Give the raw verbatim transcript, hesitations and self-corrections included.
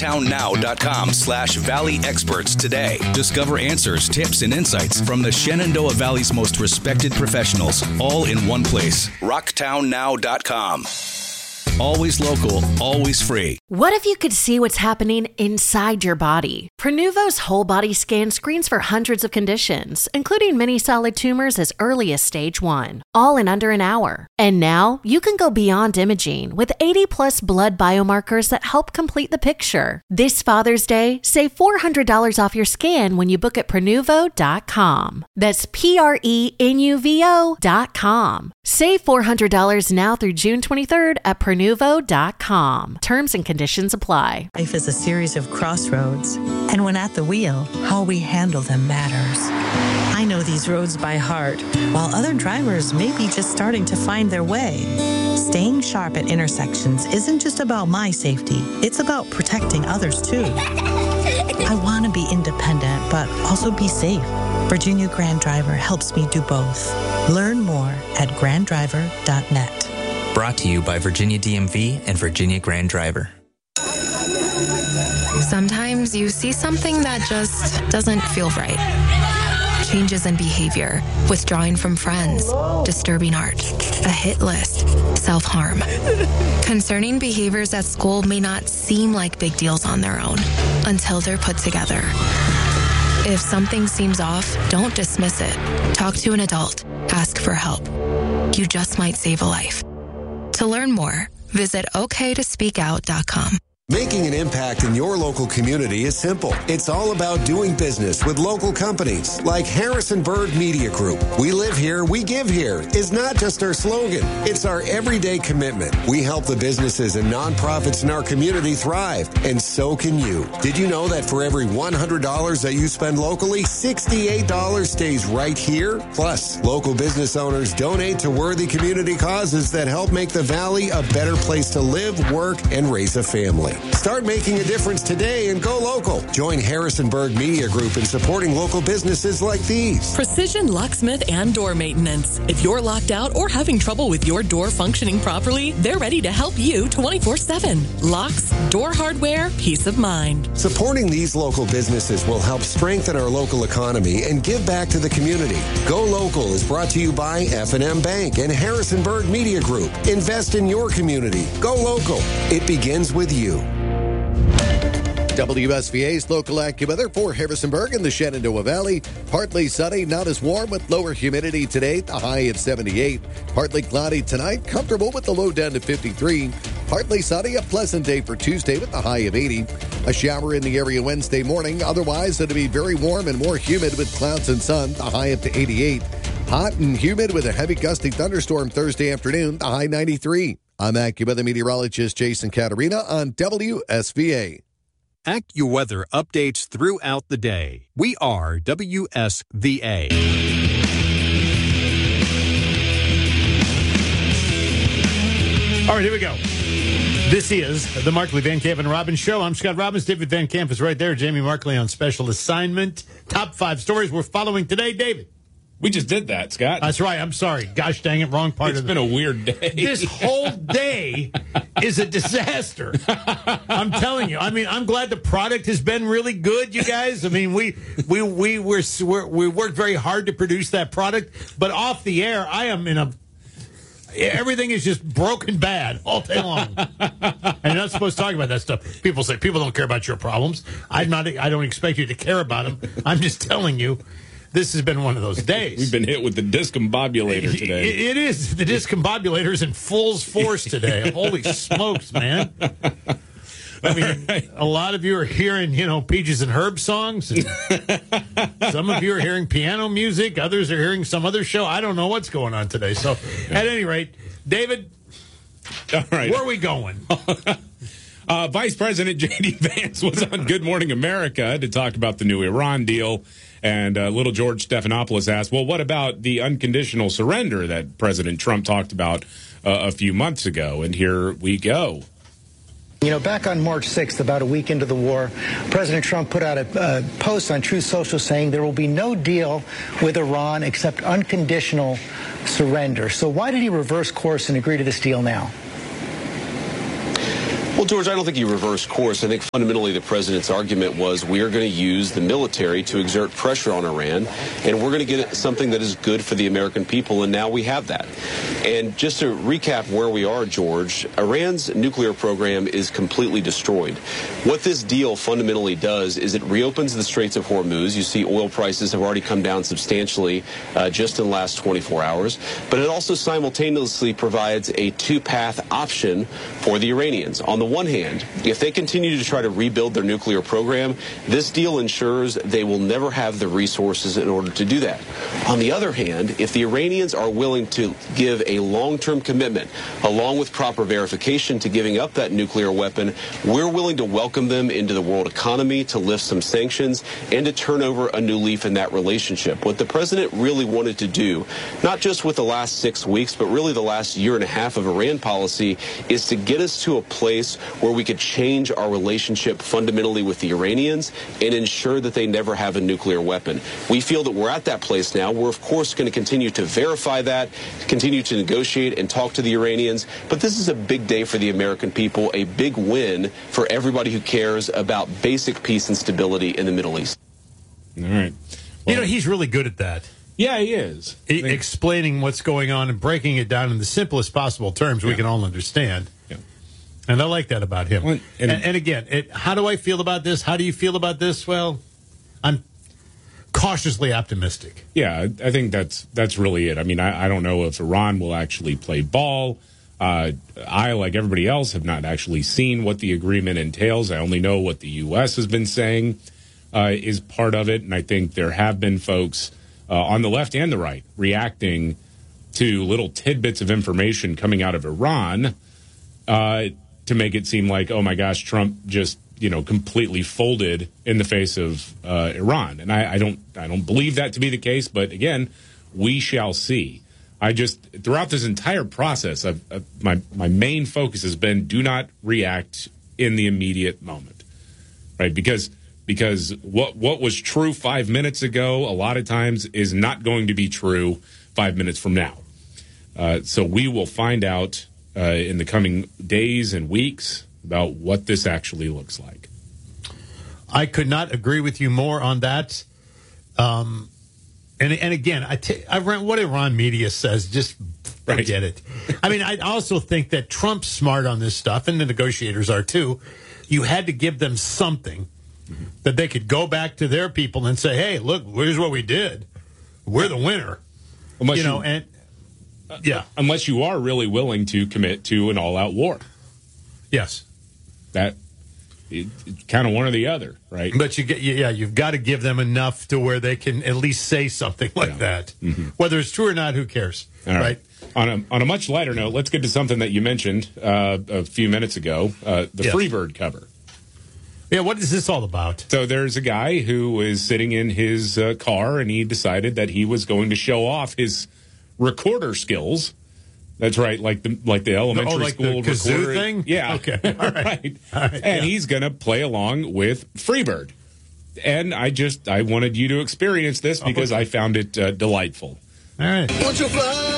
rocktownnow.com slash Valley Experts today. Discover answers, tips, and insights from the Shenandoah Valley's most respected professionals, all in one place. rocktown now dot com. Always local, always free. What if you could see what's happening inside your body? Prenuvo's whole body scan screens for hundreds of conditions, including many solid tumors as early as stage one, all in under an hour. And now you can go beyond imaging with eighty plus blood biomarkers that help complete the picture. This Father's Day, save four hundred dollars off your scan when you book at Prenuvo dot com. That's P R E N U V O dot com. Save four hundred dollars now through June twenty-third at Prenuvo dot com. Terms and conditions apply. Life is a series of crossroads, and when at the wheel, how we handle them matters. I know these roads by heart, while other drivers may be just starting to find their way. Staying sharp at intersections isn't just about my safety, it's about protecting others too. I want to be independent, but also be safe. Virginia Grand Driver helps me do both. Learn more at grand driver dot net. Brought to you by Virginia D M V and Virginia Grand Driver. Sometimes you see something that just doesn't feel right. Changes in behavior, withdrawing from friends, disturbing art, a hit list, self-harm. Concerning behaviors at school may not seem like big deals on their own until they're put together. If something seems off, don't dismiss it. Talk to an adult. Ask for help. You just might save a life. To learn more, visit O K to speak out dot com. Making an impact in your local community is simple. It's all about doing business with local companies like Harrisonburg Media Group. We live here, we give here is not just our slogan. It's our everyday commitment. We help the businesses and nonprofits in our community thrive, and so can you. Did you know that for every one hundred dollars that you spend locally, sixty-eight dollars stays right here? Plus, local business owners donate to worthy community causes that help make the Valley a better place to live, work, and raise a family. Start making a difference today and go local. Join Harrisonburg Media Group in supporting local businesses like these. Precision Locksmith and Door Maintenance. If you're locked out or having trouble with your door functioning properly, they're ready to help you twenty-four seven. Locks, door hardware, peace of mind. Supporting these local businesses will help strengthen our local economy and give back to the community. Go Local is brought to you by F and M Bank and Harrisonburg Media Group. Invest in your community. Go local. It begins with you. W S V A's local AccuWeather for Harrisonburg and the Shenandoah Valley. Partly sunny, not as warm with lower humidity today, the high at seventy-eight. Partly cloudy tonight, comfortable with the low down to fifty-three. Partly sunny, a pleasant day for Tuesday with the high of eighty. A shower in the area Wednesday morning. Otherwise, it'll be very warm and more humid with clouds and sun, the high up to eighty-eight. Hot and humid with a heavy gusty thunderstorm Thursday afternoon, the high ninety-three. I'm AccuWeather meteorologist Jason Caterina on W S V A. AccuWeather updates throughout the day. We are W S V A. All right, here we go. This is the Markley, Van Camp, and Robbins Show. I'm Scott Robbins. David Van Camp is right there. Jamie Markley on special assignment. Top five stories we're following today, David. We just did that, Scott. That's right. I'm sorry. Gosh dang it. Wrong part it's of it. It's been a weird day. This whole day is a disaster. I'm telling you. I mean, I'm glad the product has been really good, you guys. I mean, we we we we're, we're, we worked very hard to produce that product, but off the air, I am in a everything is just broken bad all day long. And you're not supposed to talk about that stuff. People say people don't care about your problems. I'm not. I don't expect you to care about them. I'm just telling you. This has been one of those days. We've been hit with the discombobulator today. It, it is. The discombobulator's in full force today. Holy smokes, man. I mean, a lot of you are hearing, you know, Peaches and Herb songs. And some of you are hearing piano music. Others are hearing some other show. I don't know what's going on today. So, at any rate, David, all right, where are we going? uh, Vice President J D. Vance was on Good Morning America to talk about the new Iran deal. And uh, little George Stephanopoulos asked, well, what about the unconditional surrender that President Trump talked about uh, a few months ago? And here we go. You know, back on March sixth, about a week into the war, President Trump put out a uh, post on Truth Social saying there will be no deal with Iran except unconditional surrender. So why did he reverse course and agree to this deal now? Well, George, I don't think he reversed course. I think fundamentally the president's argument was we are going to use the military to exert pressure on Iran, and we're going to get something that is good for the American people, and now we have that. And just to recap where we are, George, Iran's nuclear program is completely destroyed. What this deal fundamentally does is it reopens the Straits of Hormuz. You see oil prices have already come down substantially uh, just in the last twenty-four hours, but it also simultaneously provides a two-path option for the Iranians. On the one hand, if they continue to try to rebuild their nuclear program, this deal ensures they will never have the resources in order to do that. On the other hand, if the Iranians are willing to give a long-term commitment, along with proper verification to giving up that nuclear weapon, we're willing to welcome them into the world economy, to lift some sanctions, and to turn over a new leaf in that relationship. What the president really wanted to do, not just with the last six weeks, but really the last year and a half of Iran policy, is to get us to a place where we could change our relationship fundamentally with the Iranians and ensure that they never have a nuclear weapon. We feel that we're at that place now. We're, of course, going to continue to verify that, continue to negotiate and talk to the Iranians. But this is a big day for the American people, a big win for everybody who cares about basic peace and stability in the Middle East. All right. Well, you know, he's really good at that. Yeah, he is. He, explaining what's going on and breaking it down in the simplest possible terms we yeah. can all understand. Yeah. And I like that about him. Well, and, and, and again, it, how do I feel about this? How do you feel about this? Well, I'm cautiously optimistic. Yeah, I think that's that's really it. I mean, I, I don't know if Iran will actually play ball. Uh, I, like everybody else, have not actually seen what the agreement entails. I only know what the U S has been saying uh, is part of it. And I think there have been folks uh, on the left and the right reacting to little tidbits of information coming out of Iran uh, to make it seem like, oh, my gosh, Trump just, you know, completely folded in the face of uh, Iran. And I, I don't I don't believe that to be the case. But again, we shall see. I just, throughout this entire process, I've, I've, my my main focus has been do not react in the immediate moment, right? Because because what what was true five minutes ago, a lot of times, is not going to be true five minutes from now. Uh, so we will find out uh, in the coming days and weeks about what this actually looks like. I could not agree with you more on that. Um, and and again, I, t- I ran, what Iran media says, just forget it. I mean, I also think that Trump's smart on this stuff, and the negotiators are too. You had to give them something mm-hmm. that they could go back to their people and say, "Hey, look, here's what we did. We're the winner." Unless you know, you, and yeah, unless you are really willing to commit to an all-out war. Yes, that it, it's kind of one or the other, right? But you get, yeah, you've got to give them enough to where they can at least say something like yeah. that. Mm-hmm. Whether it's true or not, who cares, all right? right? On a on a much lighter note, let's get to something that you mentioned uh, a few minutes ago: uh, the yes. Freebird cover. Yeah, what is this all about? So there's a guy who is sitting in his uh, car, and he decided that he was going to show off his recorder skills. That's right, like the like the elementary oh, like school the kazoo recorder thing. Yeah, okay, all right. right. All right. And yeah. he's going to play along with Freebird. And I just I wanted you to experience this because okay. I found it uh, delightful. All right. Won't you fly